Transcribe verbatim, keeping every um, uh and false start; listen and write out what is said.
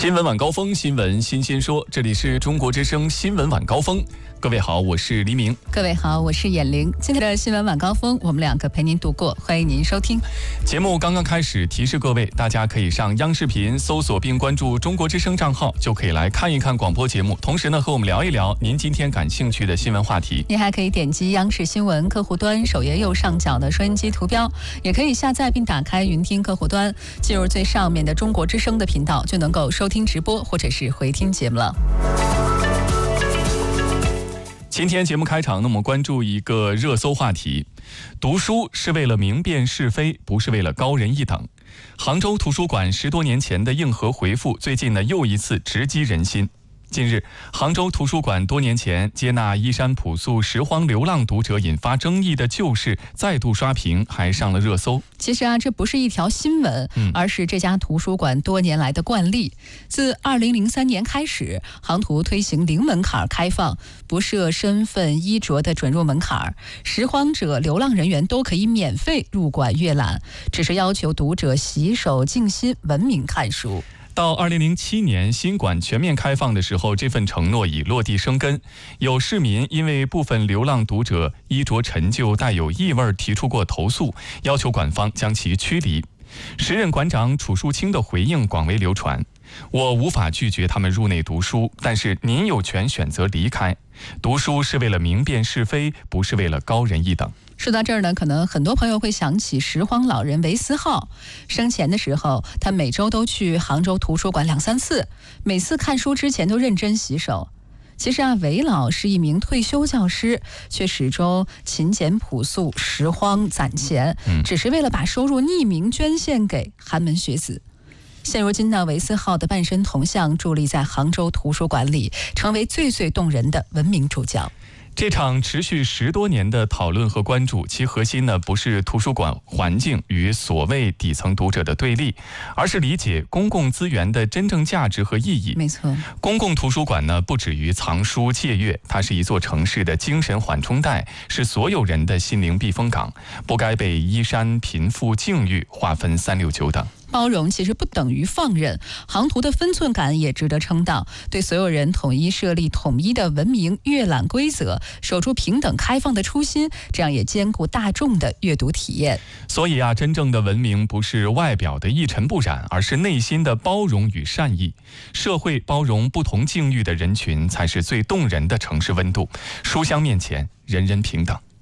新闻晚高峰，新闻新鲜说，这里是中国之声新闻晚高峰。各位好，我是黎明。 各位好，我是闫玲。今天的新闻晚高峰，我们两个陪您度过，欢迎您收听。 节目刚刚开始，提示各位，大家可以上央视频搜索并关注中国之声账号，就可以来看一看广播节目，同时呢，和我们聊一聊您今天感兴趣的新闻话题。 您还可以点击央视新闻客户端首页右上角的收音机图标，也可以下载并打开云听客户端，进入最上面的中国之声的频道，就能够收听直播或者是回听节目了。 今天节目开场呢，我们关注一个热搜话题：读书是为了明辨是非，不是为了高人一等。杭州图书馆十多年前的硬核回复，最近呢又一次直击人心。近日，杭州图书馆多年前接纳衣衫朴素、拾荒流浪读者引发争议的旧事再度刷屏，还上了热搜。 其实啊，这不是一条新闻，而是这家图书馆多年来的惯例。自二零零三年开始，杭图推行零门槛开放，不设身份衣着的准入门槛，拾荒者、流浪人员都可以免费入馆阅览，只是要求读者洗手静心、文明看书。 到二零零七年新馆全面开放的时候，这份承诺已落地生根。有市民因为部分流浪读者衣着陈旧、带有异味提出过投诉，要求馆方将其驱离。时任馆长楚树清的回应广为流传：我无法拒绝他们入内读书，但是您有权选择离开。读书是为了明辨是非，不是为了高人一等。 说到这儿呢，可能很多朋友会想起拾荒老人韦思浩。生前的时候，他每周都去杭州图书馆两三次，每次看书之前都认真洗手。其实啊，韦老是一名退休教师，却始终勤俭朴素、拾荒攒钱，只是为了把收入匿名捐献给寒门学子。现如今呢，韦思浩的半身铜像伫立在杭州图书馆里，成为最最动人的文明主角。 这场持续十多年的讨论和关注，其核心呢不是图书馆环境与所谓底层读者的对立，而是理解公共资源的真正价值和意义。 没错， 公共图书馆呢不止于藏书借阅，它是一座城市的精神缓冲带，是所有人的心灵避风港，不该被衣衫、贫富、境遇划分三六九等。 包容其实不等于放任，杭图的分寸感也值得称道，对所有人统一设立统一的文明阅览规则，守住平等开放的初心，这样也兼顾大众的阅读体验。 所以啊，真正的文明不是外表的一尘不染，而是内心的包容与善意。社会包容不同境遇的人群，才是最动人的城市温度。书香面前，人人平等。